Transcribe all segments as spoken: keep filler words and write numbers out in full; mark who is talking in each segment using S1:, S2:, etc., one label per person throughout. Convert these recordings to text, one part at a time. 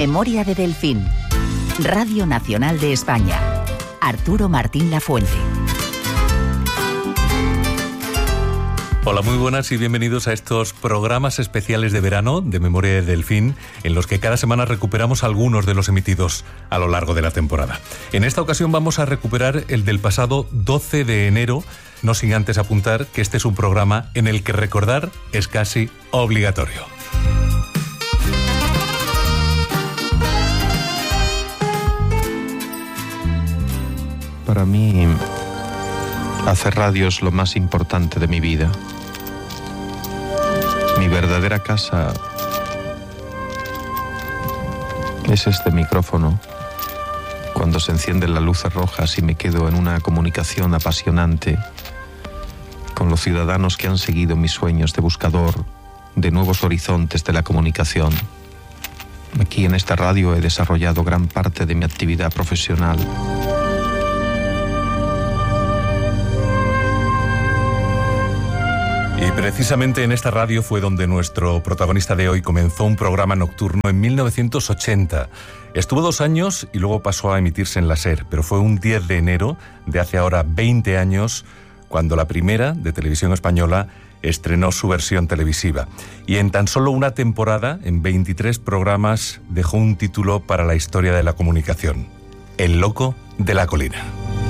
S1: Memoria de Delfín. Radio Nacional de España. Arturo Martín Lafuente.
S2: Hola, muy buenas y bienvenidos a estos programas especiales de verano de Memoria de Delfín, en los que cada semana recuperamos algunos de los emitidos a lo largo de la temporada. En esta ocasión vamos a recuperar el del pasado doce de enero, no sin antes apuntar que este es un programa en el que recordar es casi obligatorio.
S3: Para mí, hacer radio es lo más importante de mi vida. Mi verdadera casa es este micrófono. Cuando se encienden las luces rojas y me quedo en una comunicación apasionante con los ciudadanos que han seguido mis sueños de buscador de nuevos horizontes de la comunicación. Aquí en esta radio he desarrollado gran parte de mi actividad profesional.
S2: Y precisamente en esta radio fue donde nuestro protagonista de hoy comenzó un programa nocturno en mil novecientos ochenta. Estuvo dos años y luego pasó a emitirse en la SER, pero fue un diez de enero de hace ahora veinte años cuando la primera de Televisión Española estrenó su versión televisiva. Y en tan solo una temporada, en veintitrés programas, dejó un título para la historia de la comunicación: El Loco de la Colina.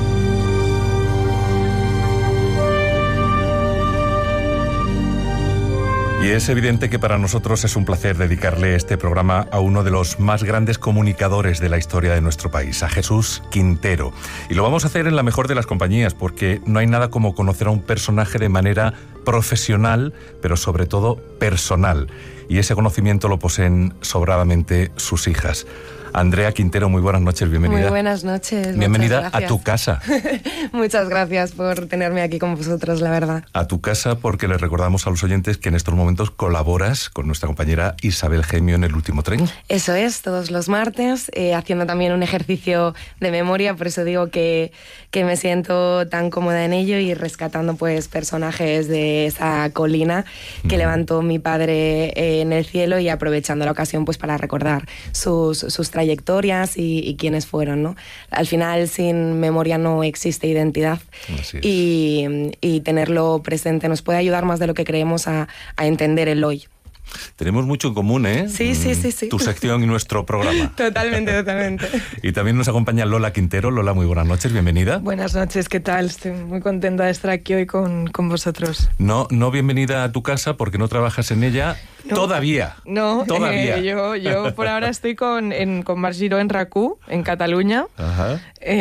S2: Y es evidente que para nosotros es un placer dedicarle este programa a uno de los más grandes comunicadores de la historia de nuestro país, a Jesús Quintero. Y lo vamos a hacer en la mejor de las compañías, porque no hay nada como conocer a un personaje de manera profesional, pero sobre todo personal. Y ese conocimiento lo poseen sobradamente sus hijas. Andrea Quintero, muy buenas noches, bienvenida.
S4: Muy buenas noches.
S2: Bienvenida a tu casa.
S4: Muchas gracias por tenerme aquí con vosotros, la verdad.
S2: A tu casa, porque les recordamos a los oyentes que en estos momentos colaboras con nuestra compañera Isabel Gemio en El Último Tren.
S4: Eso es, todos los martes, eh, haciendo también un ejercicio de memoria, por eso digo que, que me siento tan cómoda en ello y rescatando pues personajes de esa colina que mm. levantó mi padre eh, en el cielo y aprovechando la ocasión pues para recordar sus, sus trayectorias y, y quiénes fueron, ¿no? Al final, sin memoria no existe identidad.
S2: Así es.
S4: y, y tenerlo presente nos puede ayudar más de lo que creemos a, a entender el hoy.
S2: Tenemos mucho en común, ¿eh?
S4: Sí, sí, sí, sí.
S2: Tu sección y nuestro programa.
S4: Totalmente, totalmente.
S2: Y también nos acompaña Lola Quintero. Lola, muy buenas noches, bienvenida.
S5: Buenas noches, ¿qué tal? Estoy muy contenta de estar aquí hoy con, con vosotros.
S2: No, no bienvenida a tu casa porque no trabajas en ella no, todavía.
S5: No,
S2: todavía.
S5: Eh, yo, yo por ahora estoy con, en, con Marc Giró en RAC1, en Cataluña.
S2: Ajá.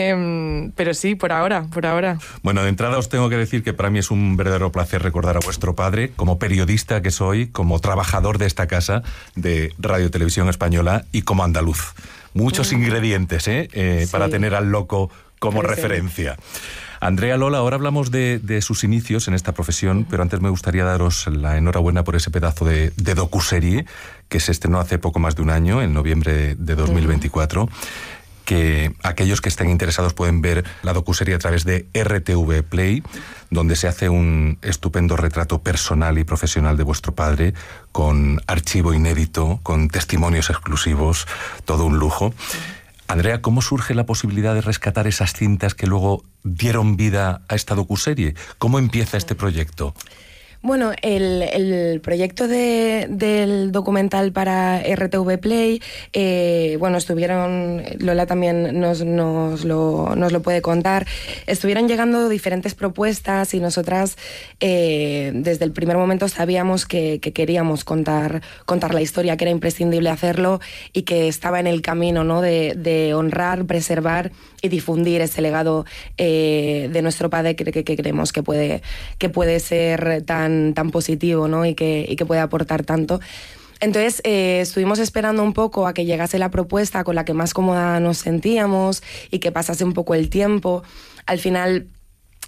S5: Eh, pero sí, por ahora, por ahora.
S2: Bueno, de entrada os tengo que decir que para mí es un verdadero placer recordar a vuestro padre, como periodista que soy, como trabajador de esta casa de Radio Televisión Española y como andaluz. Muchos mm. ingredientes ¿eh? Eh, sí. para tener al loco como Presente. referencia. Andrea, Lola, ahora hablamos de, de sus inicios en esta profesión, uh-huh. pero antes me gustaría daros la enhorabuena por ese pedazo de, de docuserie que se estrenó hace poco más de un año, en noviembre de, de dos mil veinticuatro. Uh-huh. Que aquellos que estén interesados pueden ver la docuserie a través de R T V Play, donde se hace un estupendo retrato personal y profesional de vuestro padre, con archivo inédito, con testimonios exclusivos, todo un lujo. Andrea, ¿cómo surge la posibilidad de rescatar esas cintas que luego dieron vida a esta docuserie? ¿Cómo empieza este proyecto?
S4: Bueno, el, el proyecto de, del documental para R T V Play, eh, bueno, estuvieron, Lola también nos, nos, lo, nos lo puede contar, estuvieron llegando diferentes propuestas y nosotras eh, desde el primer momento sabíamos que, que queríamos contar, contar la historia, que era imprescindible hacerlo y que estaba en el camino, ¿no? de, de honrar, preservar y difundir ese legado eh, de nuestro padre que, que, que creemos que puede, que puede ser tan tan positivo, ¿no? y, que, y que puede aportar tanto. Entonces eh, estuvimos esperando un poco a que llegase la propuesta con la que más cómoda nos sentíamos y que pasase un poco el tiempo. Al final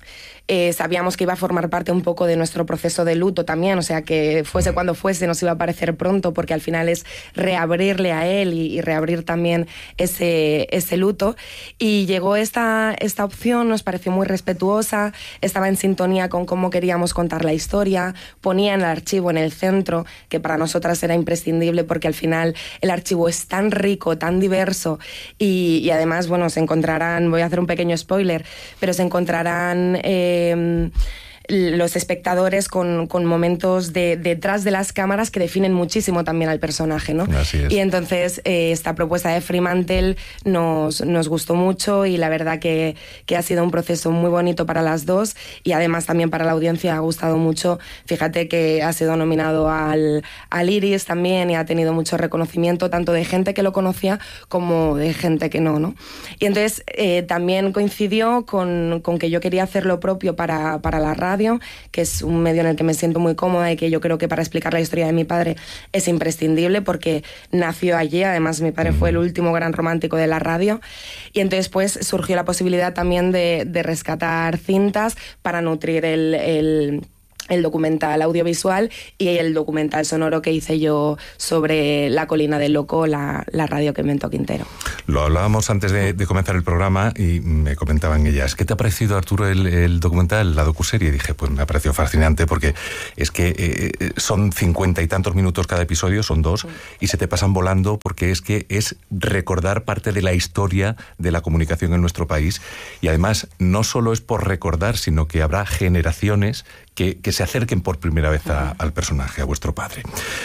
S4: eh, sabíamos que iba a formar parte un poco de nuestro proceso de luto también, o sea, que fuese cuando fuese nos iba a aparecer pronto, porque al final es reabrirle a él y, y reabrir también ese, ese luto. Y llegó esta, esta opción, nos pareció muy respetuosa, estaba en sintonía con cómo queríamos contar la historia, ponía en el archivo en el centro, que para nosotras era imprescindible porque al final el archivo es tan rico, tan diverso y, y además, bueno, se encontrarán, voy a hacer un pequeño spoiler, pero se encontrarán eh, los espectadores con, con momentos de, detrás de las cámaras que definen muchísimo también al personaje, ¿no?
S2: Así es.
S4: Y entonces eh, esta propuesta de Fremantle nos, nos gustó mucho y la verdad que, que ha sido un proceso muy bonito para las dos y además también para la audiencia ha gustado mucho. Fíjate que ha sido nominado al, al Iris también y ha tenido mucho reconocimiento tanto de gente que lo conocía como de gente que no, ¿no? Y entonces eh, también coincidió con, con que yo quería hacer lo propio para, para la radio, que es un medio en el que me siento muy cómoda y que yo creo que para explicar la historia de mi padre es imprescindible porque nació allí, además mi padre fue el último gran romántico de la radio y entonces pues surgió la posibilidad también de, de rescatar cintas para nutrir el... el el documental audiovisual y el documental sonoro que hice yo sobre La Colina del Loco, la, la radio que inventó Quintero.
S2: Lo hablábamos antes de, de comenzar el programa y me comentaban ellas, ¿qué te ha parecido, Arturo, el, el documental, la docuserie? Y dije, pues me ha parecido fascinante porque es que eh, son cincuenta y tantos minutos cada episodio, son dos, y se te pasan volando porque es que es recordar parte de la historia de la comunicación en nuestro país y además no solo es por recordar, sino que habrá generaciones que, que se acerquen por primera vez a, al personaje, a vuestro padre.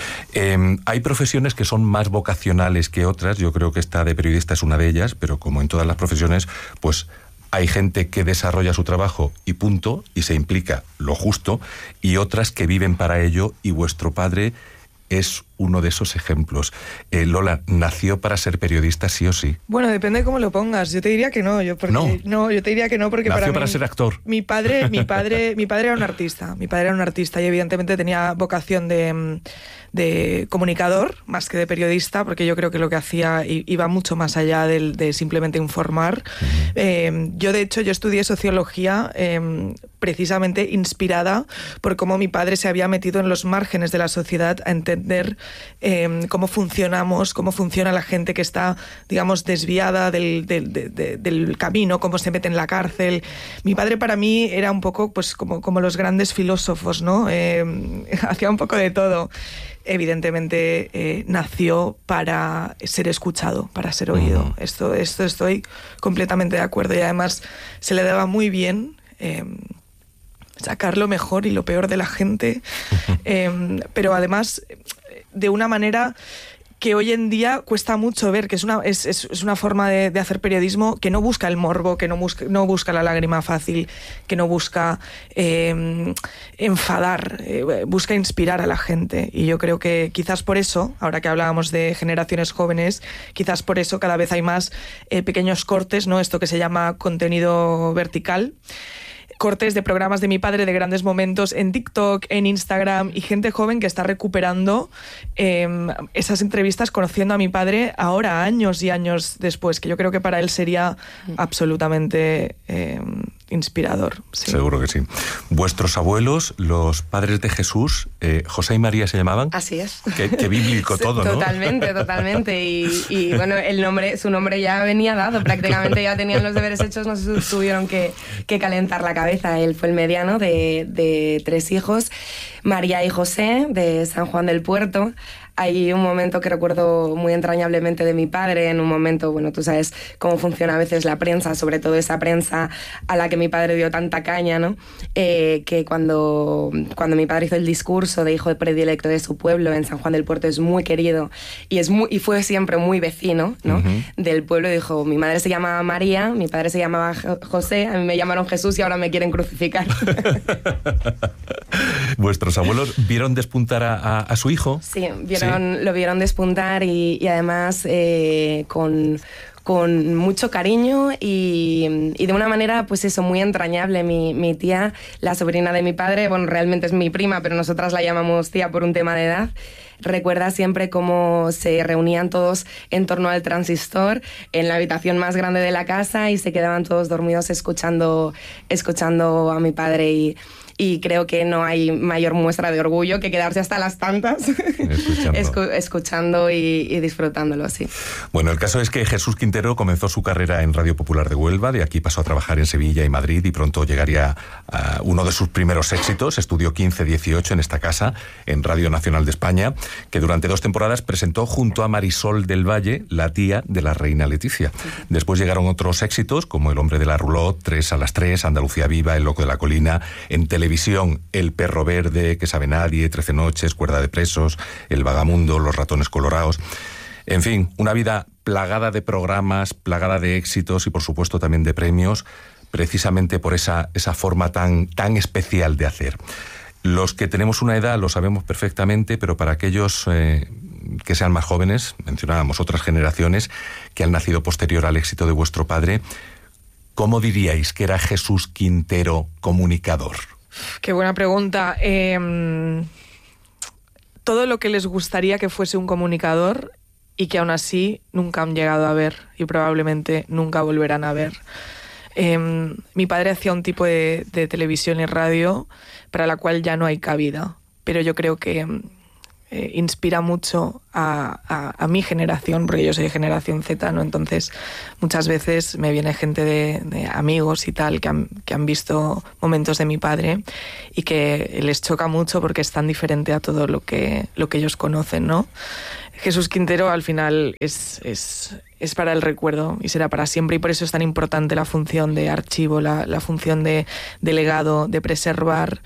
S2: Eh, hay profesiones que son más vocacionales que otras, yo creo que esta de periodista es una de ellas, pero como en todas las profesiones, pues hay gente que desarrolla su trabajo y punto, y se implica lo justo, y otras que viven para ello, y vuestro padre es uno de esos ejemplos. Eh, Lola, ¿nació para ser periodista sí o sí?
S5: Bueno, depende de cómo lo pongas. Yo te diría que no. Yo porque,
S2: no.
S5: no, yo te diría que no porque
S2: nació
S5: para,
S2: para
S5: mí,
S2: ser actor.
S5: Mi padre, mi padre, mi padre era un artista. Mi padre era un artista y evidentemente tenía vocación de, de comunicador más que de periodista, porque yo creo que lo que hacía iba mucho más allá de, de simplemente informar. Uh-huh. Eh, yo de hecho yo estudié sociología eh, precisamente inspirada por cómo mi padre se había metido en los márgenes de la sociedad a entender Eh, cómo funcionamos, cómo funciona la gente que está, digamos, desviada del, del, del, del camino, cómo se mete en la cárcel. Mi padre para mí era un poco pues como, como los grandes filósofos, ¿no? Eh, hacía un poco de todo. Evidentemente eh, nació para ser escuchado, para ser oído. Uh-huh. Esto, esto estoy completamente de acuerdo y además se le daba muy bien eh, sacar lo mejor y lo peor de la gente, eh, pero además de una manera que hoy en día cuesta mucho ver, que es una, es, es, es una forma de, de hacer periodismo que no busca el morbo, que no busca, no busca la lágrima fácil, que no busca eh, enfadar, eh, busca inspirar a la gente. Y yo creo que quizás por eso, ahora que hablábamos de generaciones jóvenes, quizás por eso cada vez hay más eh, pequeños cortes, ¿no? Esto que se llama contenido vertical. Cortes de programas de mi padre, de grandes momentos en TikTok, en Instagram, y gente joven que está recuperando eh, esas entrevistas conociendo a mi padre ahora, años y años después, que yo creo que para él sería absolutamente eh, inspirador. Sí.
S2: Seguro que sí. Vuestros abuelos, los padres de Jesús, eh, José y María se llamaban.
S4: Así es.
S2: Qué, qué bíblico todo, ¿no?
S4: Totalmente, totalmente. Y, y bueno, el nombre, su nombre ya venía dado, prácticamente ya tenían los deberes hechos, no se tuvieron que, que calentar la cabeza. Él fue el mediano de, de tres hijos, María y José, de San Juan del Puerto. Hay un momento que recuerdo muy entrañablemente de mi padre, en un momento, bueno, tú sabes cómo funciona a veces la prensa, sobre todo esa prensa a la que mi padre dio tanta caña, ¿no? Eh, que cuando, cuando mi padre hizo el discurso de hijo de predilecto de su pueblo en San Juan del Puerto, es muy querido y, es muy, y fue siempre muy vecino, ¿no? Uh-huh. Del pueblo, dijo, mi madre se llamaba María, mi padre se llamaba José, a mí me llamaron Jesús y ahora me quieren crucificar.
S2: ¿Vuestros abuelos vieron despuntar a, a, a su hijo?
S4: Sí, vieron ¿Sí? Lo vieron despuntar y, y además eh, con, con mucho cariño y, y de una manera, pues eso, muy entrañable. Mi, mi tía, la sobrina de mi padre, bueno, realmente es mi prima, pero nosotras la llamamos tía por un tema de edad. recuerda siempre cómo se reunían todos en torno al transistor en la habitación más grande de la casa y se quedaban todos dormidos escuchando, escuchando a mi padre y... Y creo que no hay mayor muestra de orgullo que quedarse hasta las tantas escuchando, Escu- escuchando y, y disfrutándolo, sí.
S2: Bueno, el caso es que Jesús Quintero comenzó su carrera en Radio Popular de Huelva, de aquí pasó a trabajar en Sevilla y Madrid y pronto llegaría a uno de sus primeros éxitos. Estudió quince dieciocho en esta casa, en Radio Nacional de España, que durante dos temporadas presentó junto a Marisol del Valle, la tía de la reina Leticia. Después llegaron otros éxitos como El hombre de la roulotte, Tres a las tres, Andalucía viva, El loco de la colina, en televisión El perro verde, Que sabe nadie, Trece noches, Cuerda de presos, El vagamundo, Los ratones colorados. En fin, una vida plagada de programas, plagada de éxitos y por supuesto también de premios, precisamente por esa, esa forma tan, tan especial de hacer. Los que tenemos una edad lo sabemos perfectamente, pero para aquellos eh, que sean más jóvenes, mencionábamos otras generaciones que han nacido posterior al éxito de vuestro padre, ¿cómo diríais que era Jesús Quintero comunicador?
S5: Qué buena pregunta. Eh, todo lo que les gustaría que fuese un comunicador y que aún así nunca han llegado a ver y probablemente nunca volverán a ver. Eh, mi padre hacía un tipo de, de televisión y radio para la cual ya no hay cabida, pero yo creo que eh, inspira mucho a, a, a mi generación, porque yo soy de generación Z, ¿no? Entonces muchas veces me viene gente de, de amigos y tal que han, que han visto momentos de mi padre y que les choca mucho porque es tan diferente a todo lo que, lo que ellos conocen, ¿no? Jesús Quintero al final es, es, es para el recuerdo y será para siempre, y por eso es tan importante la función de archivo, la, la función de, de legado, de preservar.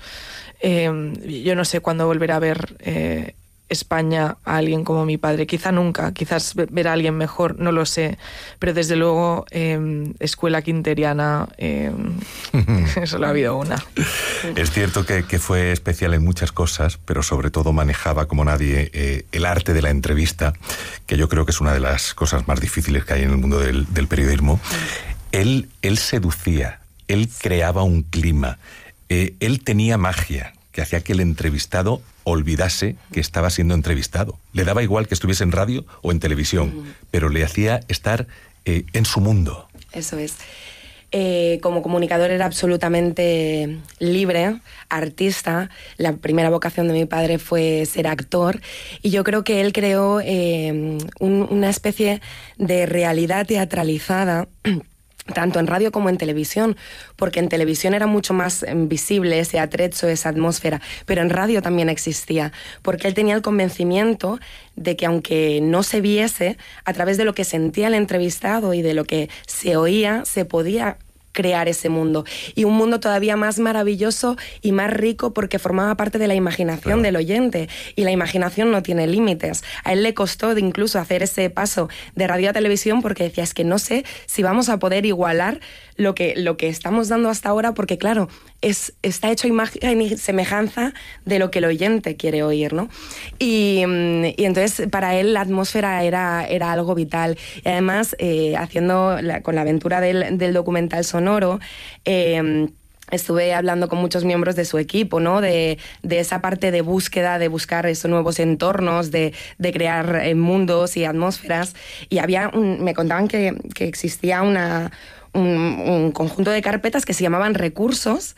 S5: Eh, yo no sé cuándo volverá a ver eh, España a alguien como mi padre, quizá nunca, quizás ver a alguien mejor, no lo sé, pero desde luego eh, escuela quinteriana eh, solo ha habido una.
S2: Es cierto que, que fue especial en muchas cosas, pero sobre todo manejaba como nadie eh, el arte de la entrevista, que yo creo que es una de las cosas más difíciles que hay en el mundo del, del periodismo. Él, él seducía, él creaba un clima, eh, él tenía magia que hacía que el entrevistado olvidase que estaba siendo entrevistado. Le daba igual que estuviese en radio o en televisión, uh-huh. pero le hacía estar eh, en su mundo.
S4: Eso es. Eh, como comunicador era absolutamente libre, artista. La primera vocación de mi padre fue ser actor y yo creo que él creó eh, un, una especie de realidad teatralizada tanto en radio como en televisión, porque en televisión era mucho más visible ese atrecho, esa atmósfera, pero en radio también existía, porque él tenía el convencimiento de que aunque no se viese, a través de lo que sentía el entrevistado y de lo que se oía, se podía crear ese mundo, y un mundo todavía más maravilloso y más rico porque formaba parte de la imaginación claro. del oyente, y la imaginación no tiene límites. A él le costó de incluso hacer ese paso de radio a televisión porque decía, es que no sé si vamos a poder igualar lo que, lo que estamos dando hasta ahora, porque claro, es, está hecho imagen y semejanza de lo que el oyente quiere oír, ¿no? Y, y entonces para él la atmósfera era, era algo vital, y además eh, haciendo la, con la aventura del, del documental sonoro, eh, estuve hablando con muchos miembros de su equipo, ¿no? De, de esa parte de búsqueda, de buscar esos nuevos entornos, de, de crear eh, mundos y atmósferas. Y había un, me contaban que, que existía una, un, un conjunto de carpetas que se llamaban recursos.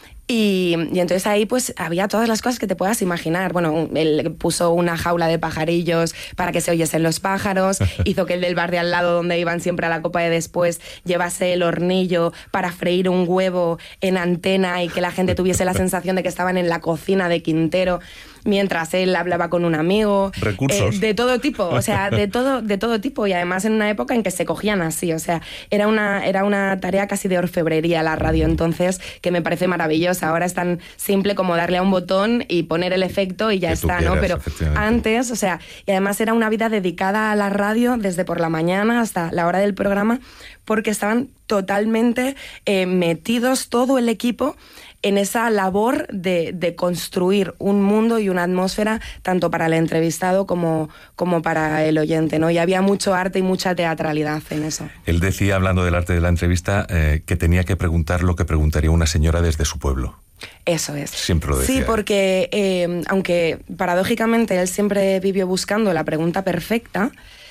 S4: Y, y entonces ahí pues había todas las cosas que te puedas imaginar. Bueno, él puso una jaula de pajarillos para que se oyesen los pájaros, hizo que el del bar de al lado, donde iban siempre a la copa de después, llevase el hornillo para freír un huevo en antena y que la gente tuviese la sensación de que estaban en la cocina de Quintero mientras él hablaba con un amigo.
S2: Recursos.
S4: Eh, de todo tipo, o sea, de todo, de todo tipo, y además en una época en que se cogían así, o sea, era una, era una tarea casi de orfebrería la radio, entonces, que me parece maravillosa. Ahora es tan simple como darle a un botón y poner el efecto y ya está, quieras, ¿no? Pero antes, o sea, y además era una vida dedicada a la radio desde por la mañana hasta la hora del programa, porque estaban totalmente eh, metidos todo el equipo en esa labor de, de construir un mundo y una atmósfera tanto para el entrevistado como, como para el oyente, ¿no? Y había mucho arte y mucha teatralidad en eso.
S2: Él decía, hablando del arte de la entrevista, eh, que tenía que preguntar lo que preguntaría una señora desde su pueblo.
S4: Eso es.
S2: Siempre lo decía.
S4: Sí, porque eh, aunque paradójicamente él siempre vivió buscando la pregunta perfecta,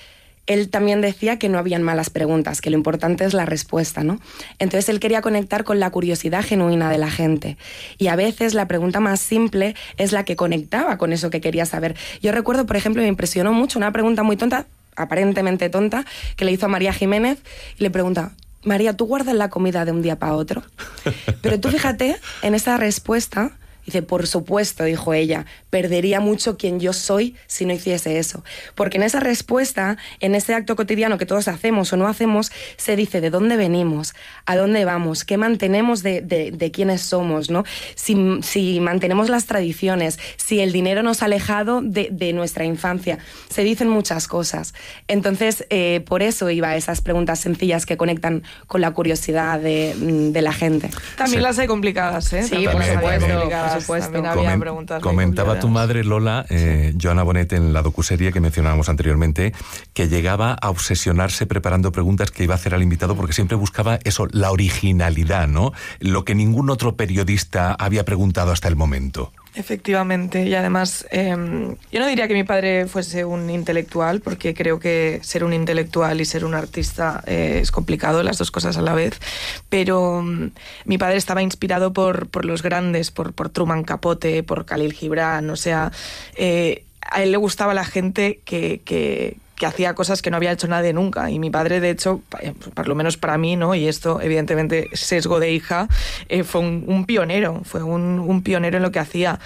S4: él también decía que no habían malas preguntas, que lo importante es la respuesta, ¿no? Entonces él quería conectar con la curiosidad genuina de la gente. Y a veces la pregunta más simple es la que conectaba con eso que quería saber. Yo recuerdo, por ejemplo, me impresionó mucho una pregunta muy tonta, aparentemente tonta, que le hizo a María Jiménez y le pregunta: María, ¿tú guardas la comida de un día para otro? Pero tú fíjate en esa respuesta. Dice, por supuesto, dijo ella, perdería mucho quien yo soy si no hiciese eso. Porque en esa respuesta, en ese acto cotidiano que todos hacemos o no hacemos, se dice de dónde venimos, a dónde vamos, qué mantenemos de, de, de quiénes somos, ¿no? Si, si mantenemos las tradiciones, si el dinero nos ha alejado de, de nuestra infancia. Se dicen muchas cosas. Entonces, eh, por eso iba a esas preguntas sencillas que conectan con la curiosidad de, de la gente.
S5: También
S2: Sí.
S5: las hay complicadas, ¿eh?
S4: Sí,
S5: También
S4: por
S5: las hay
S4: supuesto,
S5: complicadas.
S4: por supuesto.
S5: También había
S2: Comen-
S5: preguntas muy
S2: comentaba tu
S5: complicadas.
S2: madre, Lola, eh, Joana Bonet, en la docuserie que mencionábamos anteriormente, que llegaba a obsesionarse preparando preguntas que iba a hacer al invitado porque siempre buscaba eso, la originalidad, ¿no? Lo que ningún otro periodista había preguntado hasta el momento.
S5: Efectivamente, y además eh, yo no diría que mi padre fuese un intelectual, porque creo que ser un intelectual y ser un artista eh, es complicado, las dos cosas a la vez, pero um, mi padre estaba inspirado por, por los grandes, por, por Truman Capote, por Khalil Gibran, o sea, eh, a él le gustaba la gente que... que que hacía cosas que no había hecho nadie nunca. Y mi padre, de hecho, por lo menos para mí, ¿no? Y esto, evidentemente, sesgo de hija, eh, fue un, un pionero, fue un, un pionero en lo que hacía.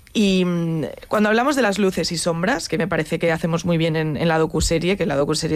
S5: Y mmm, cuando hablamos de las luces y sombras, que me parece que hacemos muy bien en, en la docuserie, que la docuserie